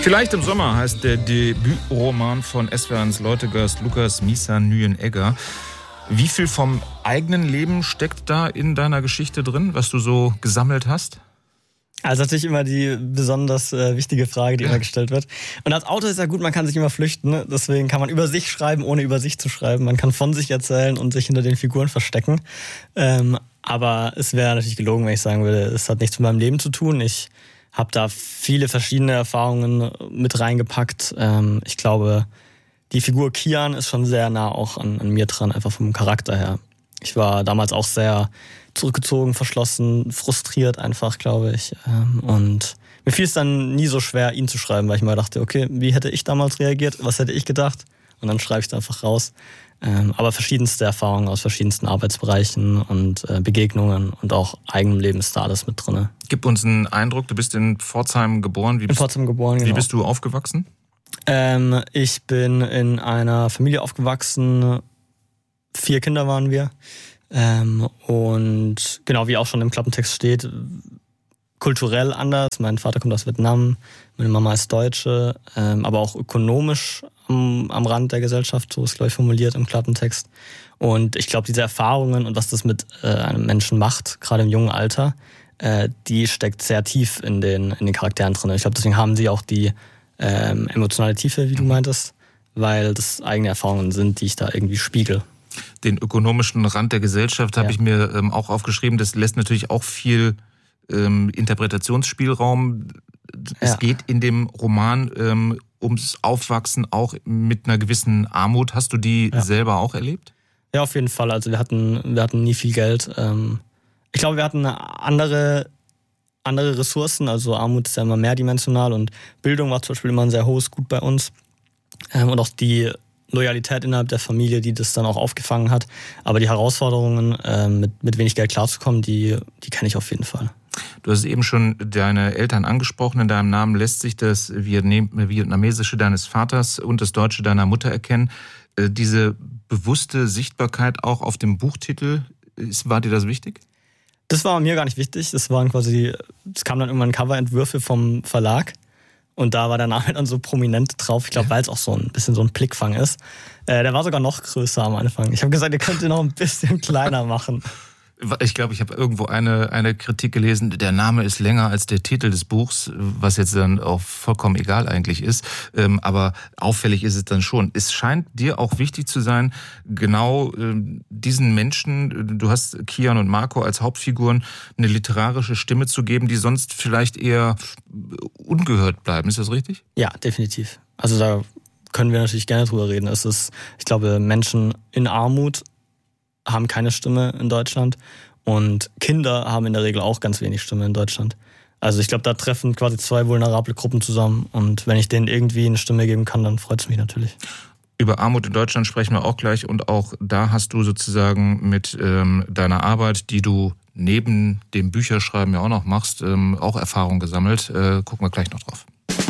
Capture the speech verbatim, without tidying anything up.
Vielleicht im Sommer heißt der Debütroman von S W R eins Leutegast Lukas Mießer-Nyenegger. Wie viel vom eigenen Leben steckt da in deiner Geschichte drin, was du so gesammelt hast? Also natürlich immer die besonders äh, wichtige Frage, die ja. immer gestellt wird. Und als Autor ist ja gut, man kann sich immer flüchten. Ne? Deswegen kann man über sich schreiben, ohne über sich zu schreiben. Man kann von sich erzählen und sich hinter den Figuren verstecken. Ähm, aber es wäre natürlich gelogen, wenn ich sagen würde, es hat nichts mit meinem Leben zu tun. Ich habe da viele verschiedene Erfahrungen mit reingepackt. Ähm, ich glaube, die Figur Kian ist schon sehr nah auch an, an mir dran, einfach vom Charakter her. Ich war damals auch sehr zurückgezogen, verschlossen, frustriert einfach, glaube ich. Und mir fiel es dann nie so schwer, ihn zu schreiben, weil ich mir dachte, okay, wie hätte ich damals reagiert? Was hätte ich gedacht? Und dann schreibe ich es einfach raus. Aber verschiedenste Erfahrungen aus verschiedensten Arbeitsbereichen und Begegnungen und auch eigenem Leben ist da alles mit drin. Gib uns einen Eindruck, du bist in Pforzheim geboren. Wie bist, in Pforzheim geboren, genau. Wie bist du aufgewachsen? Ähm, ich bin in einer Familie aufgewachsen. Vier Kinder waren wir. Ähm, und genau, wie auch schon im Klappentext steht, kulturell anders. Mein Vater kommt aus Vietnam, meine Mama ist Deutsche, ähm, aber auch ökonomisch am, am Rand der Gesellschaft, so ist glaube ich formuliert im Klappentext. Und ich glaube, diese Erfahrungen und was das mit äh, einem Menschen macht, gerade im jungen Alter, äh, die steckt sehr tief in den, in den Charakteren drin. Ich glaube, deswegen haben sie auch die ähm, emotionale Tiefe, wie du meintest, weil das eigene Erfahrungen sind, die ich da irgendwie spiegel. Den ökonomischen Rand der Gesellschaft habe ja. ich mir ähm, auch aufgeschrieben. Das lässt natürlich auch viel ähm, Interpretationsspielraum. Es ja. geht in dem Roman ähm, ums Aufwachsen auch mit einer gewissen Armut. Hast du die ja. selber auch erlebt? Ja, auf jeden Fall. Also wir hatten, wir hatten nie viel Geld. Ähm, ich glaube, wir hatten andere, andere Ressourcen. Also Armut ist ja immer mehrdimensional und Bildung war zum Beispiel immer ein sehr hohes Gut bei uns. Ähm, und auch die Loyalität innerhalb der Familie, die das dann auch aufgefangen hat. Aber die Herausforderungen, äh, mit, mit wenig Geld klarzukommen, die, die kenne ich auf jeden Fall. Du hast eben schon deine Eltern angesprochen. In deinem Namen lässt sich das Vietnamesische deines Vaters und das Deutsche deiner Mutter erkennen. Äh, diese bewusste Sichtbarkeit auch auf dem Buchtitel, ist, war dir das wichtig? Das war mir gar nicht wichtig. Das waren quasi, es kamen dann irgendwann Coverentwürfe vom Verlag. Und da war der Name dann so prominent drauf. Ich glaube, ja. weil es auch so ein bisschen so ein Blickfang ist. Äh, der war sogar noch größer am Anfang. Ich habe gesagt, ihr könnt ihn noch ein bisschen kleiner machen. Ich glaube, ich habe irgendwo eine, eine Kritik gelesen, der Name ist länger als der Titel des Buchs, was jetzt dann auch vollkommen egal eigentlich ist. Ähm, aber auffällig ist es dann schon. Es scheint dir auch wichtig zu sein, genau äh, diesen Menschen, du hast Kian und Marco als Hauptfiguren, eine literarische Stimme zu geben, die sonst vielleicht eher ungehört bleiben. Ist das richtig? Ja, definitiv. Also da können wir natürlich gerne drüber reden. Es ist, ich glaube, Menschen in Armut haben keine Stimme in Deutschland und Kinder haben in der Regel auch ganz wenig Stimme in Deutschland. Also ich glaube, da treffen quasi zwei vulnerable Gruppen zusammen und wenn ich denen irgendwie eine Stimme geben kann, dann freut es mich natürlich. Über Armut in Deutschland sprechen wir auch gleich und auch da hast du sozusagen mit ähm, deiner Arbeit, die du neben dem Bücherschreiben ja auch noch machst, ähm, auch Erfahrung gesammelt. Äh, gucken wir gleich noch drauf.